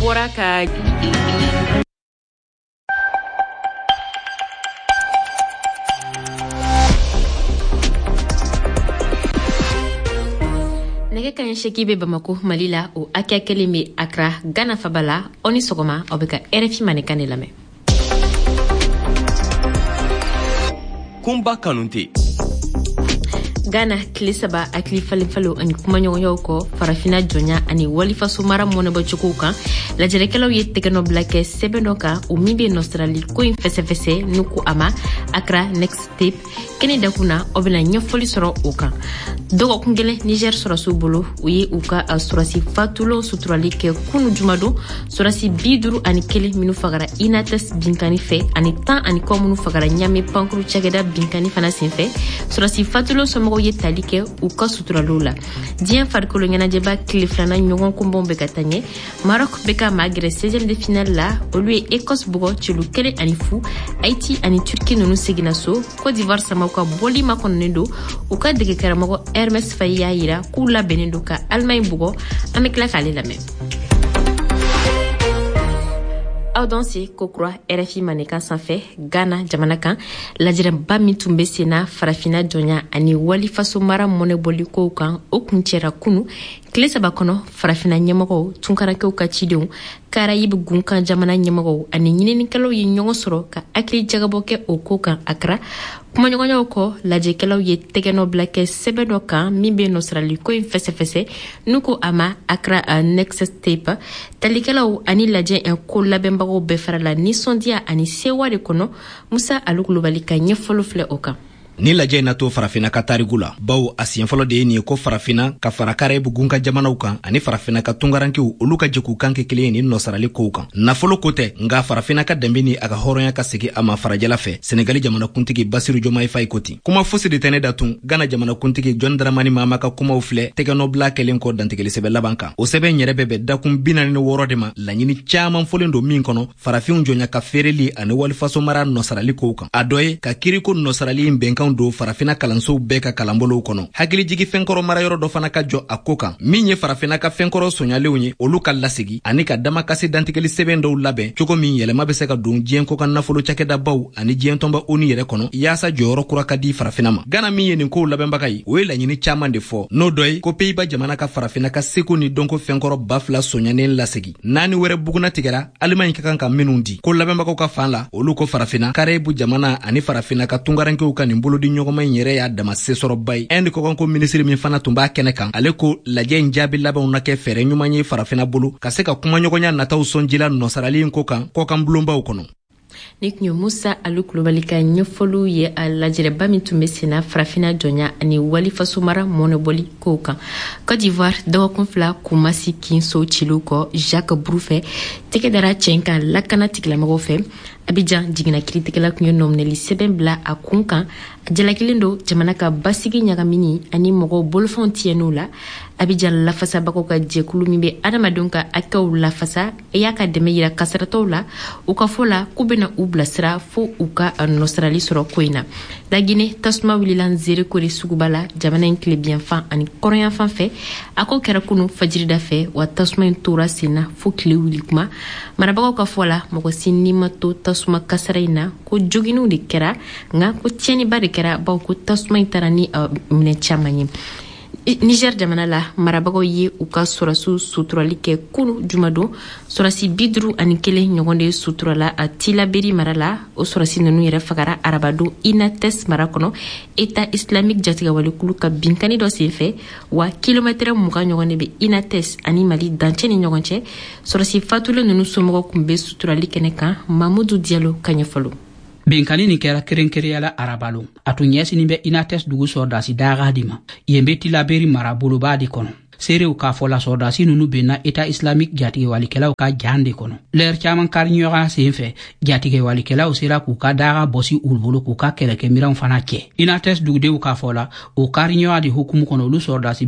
bɔra ka nɛgɛ kaɲɛ 8 bɛ Bamako Mali la o hakɛ kelen bɛ Accra Ghana fabala o ni sɔgɔma aw bɛ ka RFI Manikan de lamɛn. Kumba Kanute Ghana tile 3 hakili falen-falen ani kumaɲɔgɔnyaw kɔ farafina jɔnya ani walifaso mara mɔnɛbɔcogow kan lajɛrɛkɛlaw ye tɛgɛnɔ bila kɛ sɛbɛn dɔ kan o min bɛ Australie ko in fɛsɛfɛsɛ n'u ko a ma Accra Next Step kɛnɛ dakun na o bɛna ɲɛfɔli sɔrɔ o kan. Dɔgɔkun kelen Niger sɔrɔsiw bolo u ye u ka sɔrɔsi fatulo suturali kɛ kunu juma don sɔrɔsi 51 minnu fagara Inates binkani fɛ ani 10 ani kɔ minnu fagara Ɲame Pankuru cakɛda binkani fana senfɛ sɔrɔsi fatulo somɔgɔw ye tali kɛ u ka suturaliw la. Diɲɛ farikolo ɲɛnajɛba tile filanan ɲɔgɔn kunbɔn bɛ ka taa ɲɛ. Maroc bɛ ka magɛrɛ 16e de finale la olu ye Écosse bugɔ celu 1-0. Haïti ani Turquie ninnu seginna so. Côte d'Ivoire samaw ka bɔli makɔnɔnen don u ka dege karamɔgɔ Hermes Faye y'a yira k'u labɛnnen don ka Allemagne bugɔ. An bɛ tila k'ale lamɛn. Aw danse kokura RFI Manikan sanfɛ Ghana jamana kan lajɛrɛba min tun bɛ senna farafina jɔnya ani walifaso mara mɔnɛbɔli kow kan o kun cɛra kunu tile 3 kɔnɔ farafina ɲɛmɔgɔw tunkarakɛw ka cidenw Karayibe gunkan jamana ɲɛmɔgɔw ani ɲininikɛlaw ye ɲɔgɔn sɔrɔ ka hakili jagabɔ kɛ o ko kan Accra kumaɲɔgɔnyaw kɔ lajɛkɛlaw ye tɛgɛnɔ bila kɛ sɛbɛn dɔ kan min bɛ Australie ko in fɛsɛfɛsɛ n'u ko a ma Accra Next Step talikɛlaw ani lajɛ ko labɛnbagaw bɛɛ farala nisɔndiya ani sewa de kɔnɔ Musa Alu Kulubali ka ɲɛfɔli filɛ o kan. Ni lajɛ na to farafina ka tarigu la bawo a siɲɛfɔlɔ de ye nin ye ko farafina ka fara Karayibe gunkan jamanaw kan ani farafina ka tungarankew olu ka jɛkulu kan kɛ kelen ye ni nɔsarali kow kan. Nafolo ko tɛ nka farafina ka danbe ni a ka hɔrɔnya ka segi a ma farajɛla fɛ Senegali jamanakuntigi Basiru Jomayi Faye ko ten. Kuma fosi de tɛ ne datun Ghana jamanakuntigi John Dramani Mahama ka kumaw filɛ tɛgɛnɔ bila kɛlen kɔ dantigɛli sɛbɛn laban kan. O sɛbɛn yɛrɛ bɛ dakun 46 de ma laɲini caaman fɔlen don min kɔnɔ farafinw jɔnya ka feereli ani walifaso mara nɔsarali kow kan. A dɔ ye ka kiriko nɔsarali in bɛnkan don farafina kalansow bɛɛ ka kalanbolow kɔnɔ. Hakili jigi fɛnkɔrɔ marayɔrɔ dɔ fana ka jɔ a ko kan min ye farafina ka fɛnkɔrɔ soɲalenw ye olu ka lasegi ani ka damakasi dantigɛli sɛbɛn dɔw labɛn cogo min yɛlɛma bɛ se ka don diɲɛ ko ka nafolo cakɛdabaw ani diɲɛ tɔnba ONU yɛrɛ kɔnɔ yaasa jɔyɔrɔ kura ka di farafina ma. Ghana min ye nin kow labɛnbaga ye o ye laɲini caaman de fɔ n'o dɔ ye ko Pays-Bas jamana ka farafina ka seko ni dɔnko fɛnkɔrɔ 2000 soɲanen lasegi 4 wɛrɛ buguna tigɛra Allemagne ka kan ka minnu di ko labɛnbagaw ka fan la olu ko farafina Karayibe jamana ani farafina ka tungarankew ka nin bolodi ɲɔgɔnma in yɛrɛ y'a dama sesɔrɔba ye. Inde kɔkanko minisiri min fana tun b'a kɛnɛ kan ale ko lajɛ in jaabi labanw na kɛ fɛɛrɛ ɲuman ye farafina bolo ka se ka kumaɲɔgɔnya nataw sɔnjila nɔsarali in ko kan kɔkan bulonbaw kɔnɔ. Ni tun ye Musa Alu Kulubali ka ɲɛfɔliw ye a lajɛrɛba min tun bɛ senna farafina jɔnya ani walifaso mara mɔnɛbɔli kow kan. Côte d'Ivoire dɔgɔkun 2 Kumasi Kinso cilu kɔ Jacques Brou fɛ tɛgɛ dara cɛ kan lakana tigilamɔgɔw fɛ Abidjan jiginna kiritigɛla tun ye nɔminɛli sɛbɛn bila a kun kan a jalakelen don jamana ka basigi ɲagamini ani mɔgɔw bolofɛnw tiɲɛniw la. Abidjan lafasabagaw ka jɛkulu min bɛ adamadenw ka hakɛw lafasa e y'a ka dɛmɛ yira kasaratɔw la u ka fɔ la k'u bɛna u bilasira fo u ka nɔsarali sɔrɔ ko in na. Laginɛ tasuma wulila Nzere Kore suguba la jamana in tilebiyanfan ani kɔrɔnyanfan fɛ a ko kɛra kunu fajirida fɛ wa tasuma in tora sen na fo tile wuli kuma marabagaw ka fɔ la mɔgɔ si ni ma to tasuma kasara in na ko joginniw de kɛra nka ko tiɲɛniba de kɛra bawo ko tasuma in taara ni minɛ caman ye. Niger jamana la marabagaw ye u ka sɔrɔsiw suturali kɛ kunu jumadon sɔrɔsi 51 ɲɔgɔn de suturala a Tilaberi mara la o sɔrɔsi ninnu yɛrɛ fagara arabadon Inates mara kɔnɔ État islamique jatigɛwalikulu ka binkani dɔ senfɛ wa kilomɛtɛrɛ 20 ɲɔgɔn de bɛ Inates ani Mali dancɛ ni ɲɔgɔn cɛ sɔrɔsi fatulen ninnu somɔgɔw kun bɛ suturali kɛnɛ kan Mamadou Diallo ka ɲɛfɔlo. Benkani ni kɛra kerenkereyala arabalo a tun ɲɛsinin bɛ Inates dugu sɔrdasi daga di ma yen bɛ Tilaberi mara boloba di kɔnɔ seerew k'a fɔ la sɔrdasi ninnu benna État islamique jatigɛwalikɛlaw ka jan de kɔnɔ lɛr caman kariɲɔgɔnya sen fɛ jatigɛwalikɛlaw sera k'u ka daga bɔsi olu bolo k'u ka kɛlɛkɛmiranw fana cɛ. Inates dugudenw k'a fɔ la o kariɲɔgɔnya de hukumu kɔnɔ olu sɔrdasi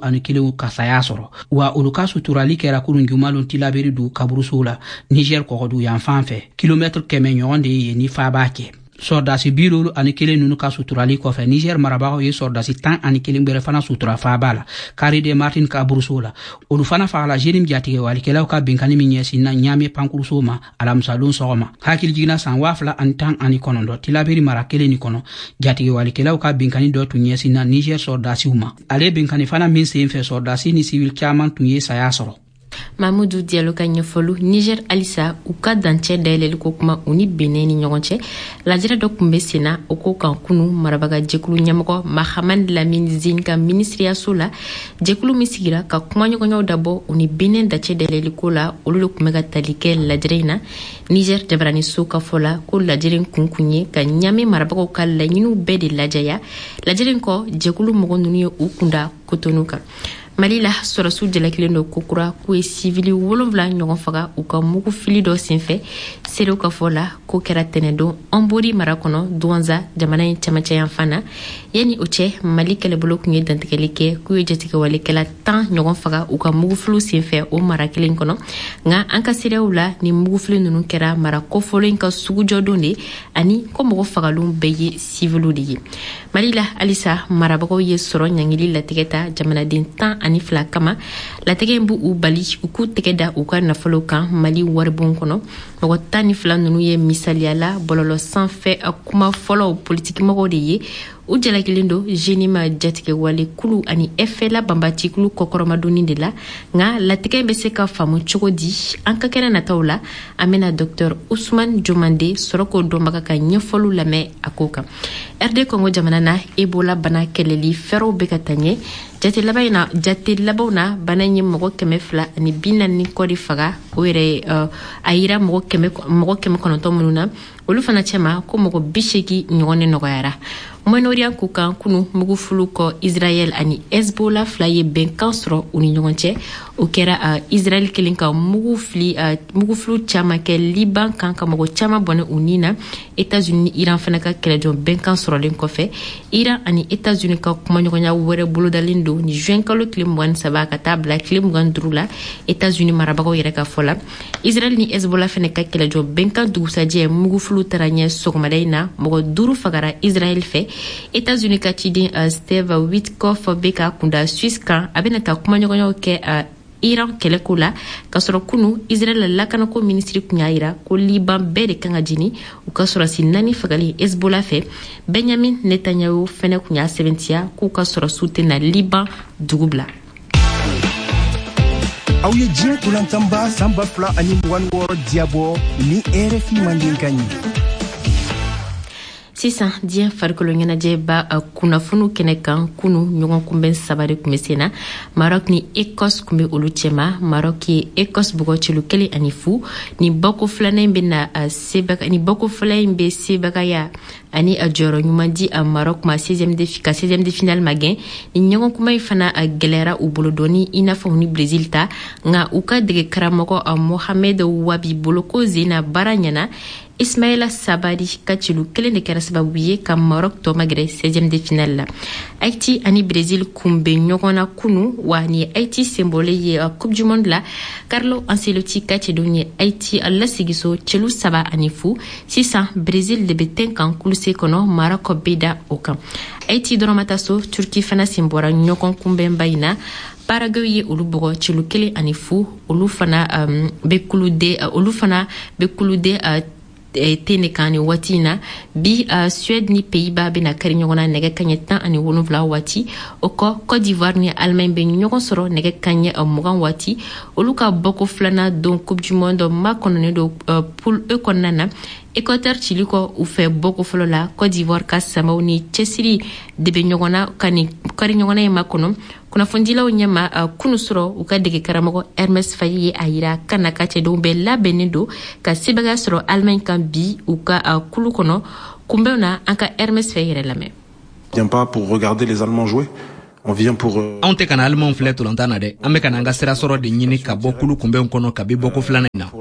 71 ka saya sɔrɔ wa olu ka suturali kɛra kurun jumalon Tilaberi dugu kaburusow la Niger kɔgɔdu yan fan fɛ kilomètre 100 ɲɔgɔn de ye ni fa b'a cɛ. sordasi birolu ani kelen nunu ka suturali kofe Niger marabagaw ye sordasi 10 ani kelen bere fana sutura fa bala kari de Martin ka burusola olu fana fala jenim jatige walikelaw ka binkani minyesi na nyame pankuruso ma alamsalun sogoma hakil jigna san wafla an 10 ani konondo tilaberi mara kelen ni kono jatige walikelaw ka binkani do tunyesi na Niger sordasi uma ale binkani fana min se fe sordasi ni civil chairman tunye saya soro Mamoudou Diallo ka ɲɛfɔlu Niger alisa u ka dancɛ dayɛlɛli ko kuma u ni Benin ni ɲɔgɔn cɛ lajɛrɛ dɔ kun bɛ senna o ko kan kunu marabaga jɛkulu ɲɛmɔgɔ Mahamad Lamine Zine ka ministeriyaso la jɛkulu min sigira ka kuma ɲɔgɔnyaw dabɔ u ni Benin dancɛ dayɛlɛli ko la olu de kun bɛ ka tali kɛ lajɛrɛ in na Niger jabaraniso ka fɔ la ko lajɛrɛ in kun ye ka ɲame marabagaw ka laɲiniw bɛɛ de lajɛya lajɛrɛ in kɔ jɛkulu mɔgɔ ninnu ye u kunda Cotonou kan Mali la sɔrɔsiw jalakilen do kokura k'u ye sivili 7 ɲɔgɔn faga u ka mugu fili dɔ senfɛ serew ka fɔ la ko kɛra tɛnɛdon Anbori mara kɔnɔ Douanza jamana in cɛmancɛ yan fana yani o cɛ Mali kɛlɛbolo kun ye dantigɛli kɛ k'u ye jatigɛwalekɛla 10 ɲɔgɔn faga u ka mugu filiw senfɛ o mara kelen kɔnɔ nka an ka serew la ni mugu fili ninnu kɛra mara kɔfɔlɔ in ka sugujɔdon de ani ko mɔgɔ fagalun bɛɛ ye siviliw de ye Mali la alisa marabagaw ye sɔrɔ ɲangili latigɛ ta jamanaden 10 ani 2 kama latigɛ in bu u bali u k'u tɛgɛ da u ka nafolo kan Mali waribon kɔnɔ mɔgɔ 12 ninnu ye misaliyala bɔlɔlɔ sanfɛ a kuma fɔlɔ politikimɔgɔw de ye u jalakilen do Jenima jatigɛ wale kulu ani FLA banbati kulu kɔkɔrɔmadonni de la nka latigɛ bɛ se ka faamu cogo di an ka kɛnɛ nataw la an bɛna Dr Ousmane Jomande sɔrɔ k'o dɔnbaga ka ɲɛfɔliw lamɛn a ko kan RD Congo jamana na Ebola bana kɛlɛli fɛɛrɛw bɛ ka taa ɲɛ jate labanw na bana ye mɔgɔ 200 ani 40 kɔ de faga o yɛrɛ a yira mɔgɔ 900 minnu na olu fana cɛma ko mɔgɔ 80 ɲɔgɔn de nɔgɔyara Moyen-Orient ko kan kunu mugufulu kɔ Israel ani Hezbollah fila ye bɛnkan sɔrɔ u ni ɲɔgɔn cɛ o kɛra Israel kelen ka mugufulu caman kɛ Liban kan ka mɔgɔ caman bɔnɛ u ni na États-Unis ni Iran fana ka kɛlɛjɔ bɛnkan sɔrɔlen kɔfɛ Iran ani États-Unis ka kumaɲɔgɔnya wɛrɛ bolodalen do ni juin kalo tile 23 ka taa bila tile 25 la États-Unis marabagaw yɛrɛ ka fɔ la Israel ni Hezbollah fana ka kɛlɛjɔ bɛnkan dugusajɛ mugufulu tara ɲɛ sɔgɔmada in na mɔgɔ 5 fagara Israel fɛ États-Unis ka ciden Steve Witkoff bɛ ka kunda Suisse kan a bɛna taa kumaɲɔgɔnyaw kɛ Iran kɛlɛko la ka sɔrɔ kunu Israel lakanako ministri kun y'a yira ko Liban bɛɛ de kan ka jini u ka sɔrɔsi 4 fagali Hezbollah fɛ Benjamin Netanyahu fɛnɛ kun y'a sɛbɛntiya k'u ka sɔrɔsiw tɛna Liban dugu bila aw ye diɲɛ tulantanba sanba 2 ani 26 diabɔ ni RFI Mandinka ɲi sisan diɲɛ farikolo ɲɛnajɛ ba kunnafoniw kɛnɛ kan kunu ɲɔgɔn kunbɛn 3 de kun bɛ sen na Maroc ni Écosse kun bɛ olu cɛma Maroc ye Écosse bugɔ celu 1 ani 0 ni bako filanan in bɛ na sebaga ni bako fila in bɛ sebagaya ani a jɔyɔrɔ ɲuman di a Maroc ma 16e de finale ma gɛn ni ɲɔgɔn kuma in fana gɛlɛyara u bolo dɔɔni i n'a fɔ ni Brésil ta nka u ka dege karamɔgɔ Mohamed Wabi bolo ko zena baara ɲɛna Ismaïla Sabari ka celu 1 de kɛra sababu ye ka Maroc tɔ magɛrɛ 16e de finale la Haïti ani Brésil kun bɛ ɲɔgɔn na kunu wa ni Haïti senbɔlen ye Coupe du Monde la Carlo Ancelotti ka cɛdenw ye Haïti lasigiso celu 3 ani 0 sisan Brésil de bɛ tɛn kan kuluse kɔnɔ Maroc bɛ da o kan Haïti dɔrɔn ma taa so Turki fana sen bɔra ɲɔgɔn kunbɛnba in na Paraguay ye olu bɔgɔ celu 1 ani 0 olu fana bɛ kulude tene kan ni wati na bi Suède ni Pays-Bas bena kari ɲɔgɔn na nɛgɛ kaɲɛ 10 ani 7 wati o kɔ Côte d'Ivoire ni Allemagne bɛ ɲɔgɔn sɔrɔ nɛgɛ kaɲɛ 20 wati olu ka bɔko filana don Coupe du Monde ma kɔnɔnen do poule E kɔnɔna na Équateur Chili kɔ u fɛ bɔko fɔlɔ la Côte d'Ivoire ka samaw ni cɛsiri de bɛ ɲɔgɔn na kari ɲɔgɔn na ye ma kɔnɔ kunnafonidilaw ɲɛma kunu sɔrɔ u ka dege karamɔgɔ Hermes Faye ye a yira kana ka cɛdenw bɛɛ labɛnnen do ka sebagaya sɔrɔ Allemagne kan bi u ka kulu kɔnɔ kunbɛnw na an ka Hermes Faye yɛrɛ lamɛn. Vient pas pour regarder les Allemands jouer. On vient pour anw tɛ kana Allemagne filɛ tolantan na dɛ an bɛ kana an ka sira sɔrɔ de ɲini ka bɔ kulu kunbɛnw kɔnɔ ka bi bɔko filanan in na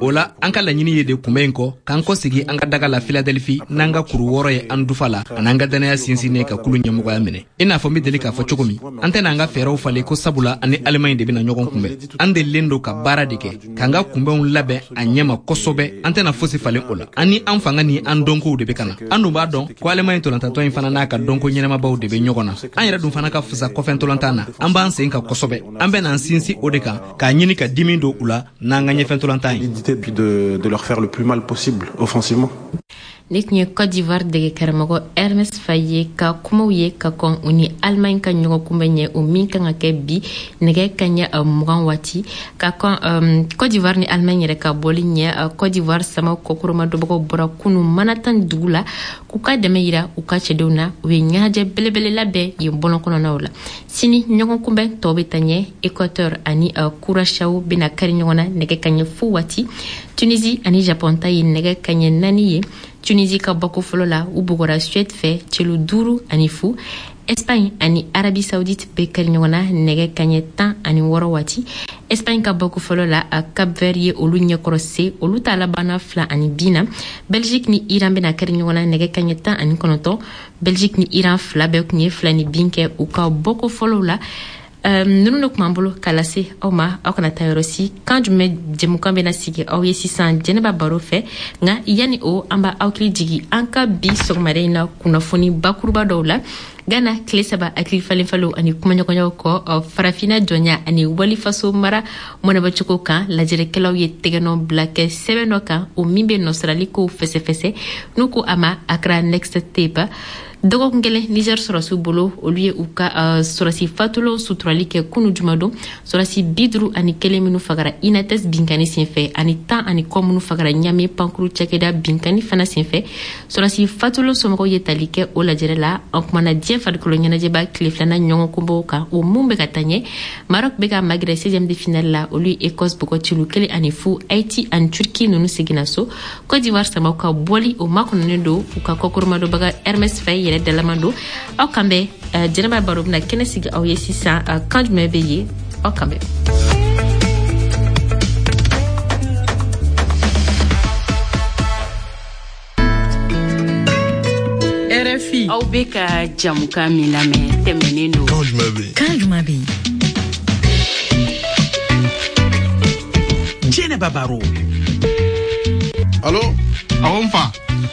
ola an ka laɲini ye de kunbɛn kɔ k'an kɔsegi an ka daga la Philadelphie n'an ka kuru wɔrɔ ye an dufa la an'an ka danaya sinsinnen ka kulu ɲɛmɔgɔya minɛ i n'a fɔ n be deli k'a fɔ cogo min an tɛna an ka fɛɛrɛw falen ko sabula ani Allemagne de bena ɲɔgɔn kunbɛn an delilen do ka baara de kɛ k'an ka kunbɛnw labɛn a ɲɛma kosɔbɛ an tɛna fosi falen o la an ni an fanga ni an dɔnkow de be kana an dun b'a dɔn ko Allemagne tolantatɔ in fana n'a ka dɔnko ɲɛnɛmabaw de be ɲɔgɔn na an yɛrɛ dun fana ka fisa kɔfɛn tolantan na an b'an sen ka kosɔbɛ an bɛn'an sinsin o de kan k'a ɲini ka dimi do u la n'an ka ɲɛfɛn tolantan ye puis de leur faire le plus mal possible offensivement. Nekni Côte d'Ivoire de karamɔgɔ Ernest Faye ka kumaw ye ka kɔn u ni Allemagne ka ɲɔgɔn kunbɛn ɲɛ o min kan ka kɛ bi nɛgɛ ka ɲɛ 20 waati ka kɔn Côte d'Ivoire ni Allemagne yɛrɛ ka bɔli ɲɛ Côte d'Ivoire sama kɔkɔrɔma dɔbagaw bɔra kunu manatan dugu la k'u ka dɛmɛ yira u ka cɛdenw na u ye ɲɛnajɛ belebele labɛn yen bɔlɔn kɔnɔnaw la sini ɲɔgɔn kunbɛn tɔw bɛ taa ɲɛ Équateur ani Curaçao bɛna kari ɲɔgɔn na nɛgɛ ka ɲɛ fo waati Tunisie ani Japon ta ye nɛgɛ ka ɲɛ 4 ye Tunisie ka bɔko fɔlɔ la u bugɔra Suède fɛ celu 5 ani 0 Espagne ani Arabie Saoudite bɛ kari ɲɔgɔn na nɛgɛ ka ɲɛ 16 waati Espagne ka bɔko fɔlɔ la a Cap Vert ye olu ɲɛkɔrɔ se olu ta labanna 2 ani 0 na Belgique ni Iran bɛna kari ɲɔgɔn na nɛgɛ ka ɲɛ 19 Belgique ni Iran fila bɛɛ kun ye 2 ni 0 kɛ u ka bɔko fɔlɔ la nunu de kuma bolo kala se aw ma aw kana taa yɔrɔ si kan jumɛn jɛmukan bɛna sigi aw ye sisan Jɛnɛba baro fɛ nka yani o an b'a hakili jigi an ka bi sɔgɔmada in na kunnafoni bakuruba dɔw la Ghana tile 3 hakili falenfalo ani kumaɲɔgɔnyaw kɔ farafina jɔnya ani walifaso mara mɔnɛbɔcogo kan lajɛlikɛlaw ye tɛgɛnɔ bila kɛ sɛbɛn dɔ kan o min bɛ nɔsiralikow fɛsɛfɛsɛ n'u ko a ma Accra Next Tape dɔgɔkun kelen Niger sɔrɔsiw bolo olu ye u ka sɔrɔsi fatulaw suturali kɛ kunu juma don sɔrɔsi 51 minnu fagara Inates binkani senfɛ ani 10 ani kɔ minnu fagara Ɲame Pankuru cakɛda binkani fana senfɛ sɔrɔsi fatulaw somɔgɔw ye tali kɛ o lajɛrɛ la an kumana diɲɛ farikolo ɲɛnajɛba tile 2nan ɲɔgɔn kunbɔw kan o mun bɛ ka taa ɲɛ Maroc bɛ ka magɛrɛ 16e de finale la olu ye Écosse bugɔ cilu 1 ani 0 Haïti ani Turquie ninnu seginna so Côte d'Ivoire samaw ka bɔli o makɔnɔnen don u ka kɔkɔrɔmadɔbaga Ernest Faye yɛrɛ dalamando aw kan bɛ Jɛnɛba baro bɛna kɛnɛ sigi aw ye sisan kan jumɛn bɛ ye aw kan bɛ RFI aw bɛ ka jamukan min lamɛn tɛmɛnen don kan jumɛn bɛ ye Jɛnɛba baro allo awon fa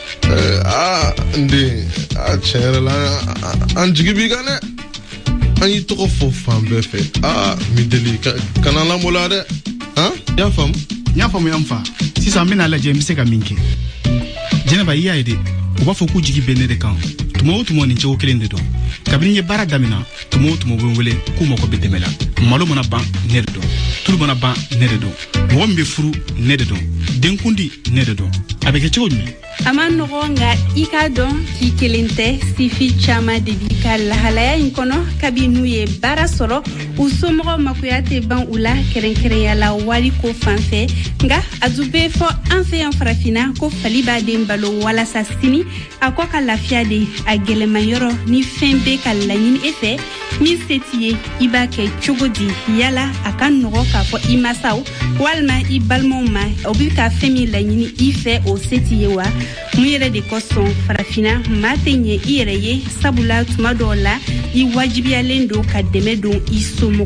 nde tiɲɛ yɛrɛ la an jigi b'i kan dɛ an y'i tɔgɔ fɔ fan bɛɛ fɛ Mideli kana lamɔla dɛ y'a faamu n y'a faamu yan fa sisan n bɛna lajɛ n bɛ se ka min kɛ Jɛnɛba i y'a ye de u b'a fɔ k'u jigi bɛ ne de kan tuma o tuma nin cogo kelen de don kabini n ye baara damina tuma o tuma bɛ n wele k'u mago bɛ dɛmɛ la malo mana ban ne de don tulu mana ban ne de don mɔgɔ min bɛ furu ne de don denkundi ne de don a bɛ kɛ cogo jumɛn a ma nɔgɔ nka i k'a dɔn k'i kelen tɛ sifi caman de b'i ka lahalaya in kɔnɔ kabi n'u ye baara sɔrɔ u somɔgɔw makoya tɛ ban u la kɛrɛnkɛrɛnya la wari ko fan fɛ nka a dun bɛ fɔ an fɛ yan farafina ko fali b'a den balo walasa sini a kɔ ka lafiya de a gɛlɛman yɔrɔ ni fɛn bɛ ka laɲini e fɛ min se t'i ye i b'a kɛ cogo di yala a ka nɔgɔ k'a fɔ i masaw walima i balimaw ma o bɛ ka fɛn min laɲini i fɛ o se t'i ye wa mun yɛrɛ de kosɔn farafina maa tɛ ɲɛ i yɛrɛ ye sabula tuma dɔw la i wajibiyalen don ka dɛmɛ don i somɔgɔw